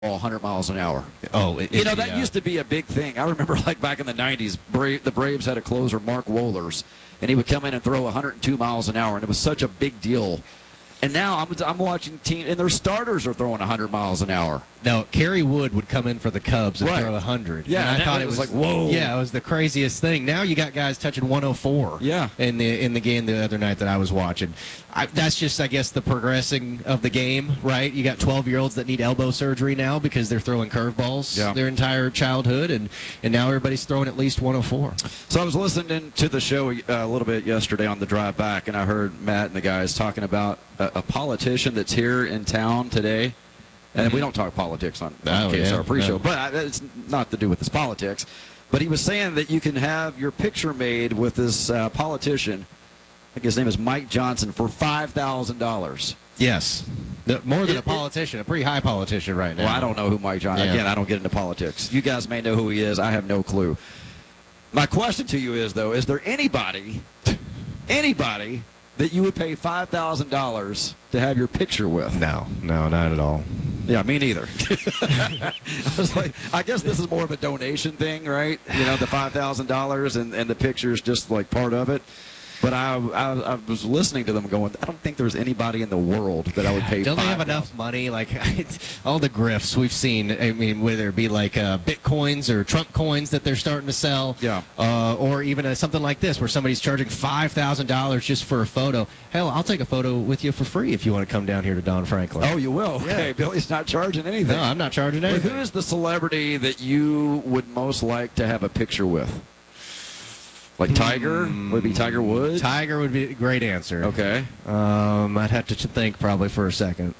100 miles an hour. Oh, that used to be a big thing. I remember, like, back in the 90s, the Braves had a closer, Mark Wohlers, and he would come in and throw 102 miles an hour, and it was such a big deal. And now I'm watching teams, and their starters are throwing 100 miles an hour. Now, Kerry Wood would come in for the Cubs and throw 100. Yeah, and I thought it was like, whoa. Yeah, it was the craziest thing. Now you got guys touching 104. Yeah. In the game the other night that I was watching. That's just, I guess, the progressing of the game, right? You got 12-year-olds that need elbow surgery now because they're throwing curveballs their entire childhood, and now everybody's throwing at least 104. So I was listening to the show a little bit yesterday on the drive back, and I heard Matt and the guys talking about a politician that's here in town today. And we don't talk politics on KSR pre-show, but it's not to do with this politics. But he was saying that you can have your picture made with this politician. I think his name is Mike Johnson, for $5,000. Yes. More than a politician, a pretty high politician right now. Well, I don't know who Mike Johnson is. Again, I don't get into politics. You guys may know who he is. I have no clue. My question to you is, though, is there anybody that you would pay $5,000 to have your picture with? No, not at all. Yeah, me neither. I was like, I guess this is more of a donation thing, right? You know, the $5,000 and the picture's just like part of it. But I was listening to them going, I don't think there's anybody in the world that I would pay. Don't they have enough money? Like, all the grifts we've seen, I mean, whether it be like Bitcoins or Trump coins that they're starting to sell, or even something like this where somebody's charging $5,000 just for a photo. Hell, I'll take a photo with you for free if you want to come down here to Don Franklin. Oh, you will? Yeah. Okay, Billy's not charging anything. No, I'm not charging anything. Who is the celebrity that you would most like to have a picture with? Like Tiger? Would it be Tiger Woods? Tiger would be a great answer. Okay. I'd have to think probably for a second.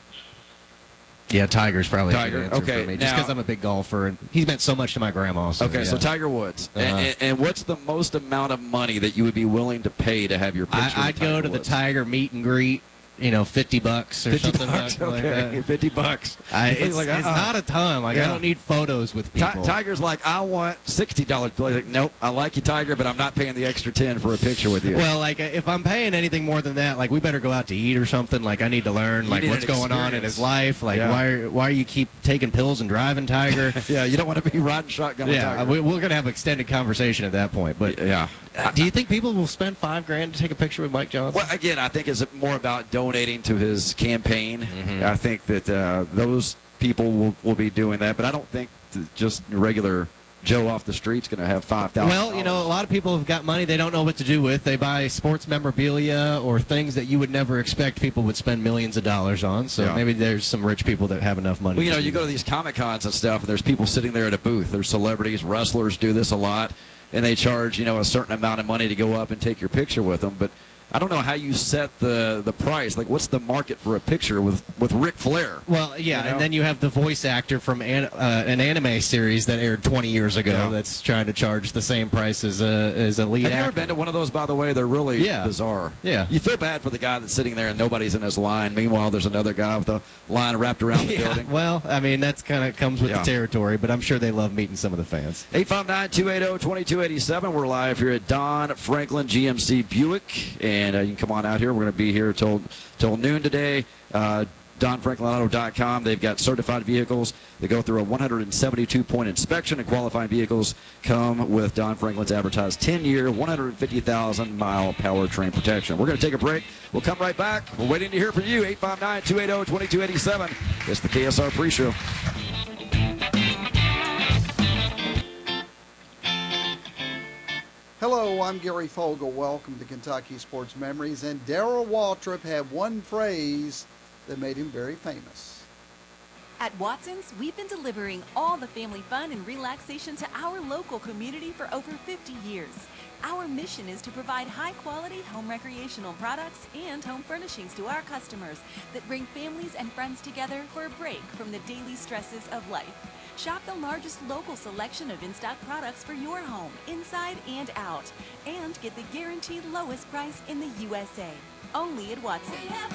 Yeah, Tiger's probably a good answer for me. Just because I'm a big golfer, and he's meant so much to my grandma. So, so Tiger Woods. And what's the most amount of money that you would be willing to pay to have your picture I'd go to the Tiger meet and greet. $50 or something like that. $50. It's not a ton. I don't need photos with people. Tiger's like, I want $60. Like, nope, I like you, Tiger, but I'm not paying the extra $10 for a picture with you. Well, like, if I'm paying anything more than that, like, we better go out to eat or something. Like, I need to learn, like, what's going on in his life. Like, why you keep taking pills and driving, Tiger? You don't want to be riding shotgun with Tiger. We're going to have an extended conversation at that point. But do you think people will spend $5,000 to take a picture with Mike Johnson? Well, again, I think it's more about donating to his campaign. I think that those people will be doing that, but I don't think just regular Joe off the street's going to have $5,000. Well, a lot of people have got money they don't know what to do with. They buy sports memorabilia or things that you would never expect people would spend millions of dollars on. So maybe there's some rich people that have enough money. Well, you go to these Comic-Cons and stuff, and there's people sitting there at a booth. There's celebrities, wrestlers do this a lot, and they charge, a certain amount of money to go up and take your picture with them. But I don't know how you set the price. Like, what's the market for a picture with Ric Flair? Well, and then you have the voice actor from an anime series that aired 20 years ago that's trying to charge the same price as a lead actor. Have you ever been to one of those, by the way? They're really bizarre. Yeah. You feel bad for the guy that's sitting there and nobody's in his line. Meanwhile, there's another guy with a line wrapped around the building. Well, I mean, that's kind of comes with the territory, but I'm sure they love meeting some of the fans. 859-280-2287. We're live here at Don Franklin GMC Buick, and you can come on out here. We're going to be here till noon today. DonFranklinAuto.com. They've got certified vehicles that go through a 172-point inspection, and qualifying vehicles come with Don Franklin's advertised 10-year, 150,000-mile powertrain protection. We're going to take a break. We'll come right back. We're waiting to hear from you. 859-280-2287. It's the KSR Pre-Show. Hello, I'm Gary Fogle. Welcome to Kentucky Sports Memories. And Darrell Waltrip had one phrase that made him very famous. At Watson's, we've been delivering all the family fun and relaxation to our local community for over 50 years. Our mission is to provide high-quality home recreational products and home furnishings to our customers that bring families and friends together for a break from the daily stresses of life. Shop the largest local selection of in-stock products for your home, inside and out, and get the guaranteed lowest price in the USA. Only at Watson's.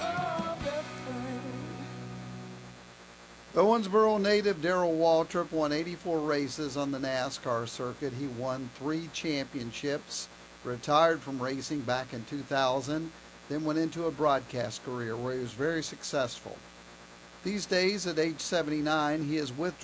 Owensboro native Darrell Waltrip won 84 races on the NASCAR circuit. He won 3 championships, retired from racing back in 2000, then went into a broadcast career where he was very successful. These days, at age 79, he is withdrawn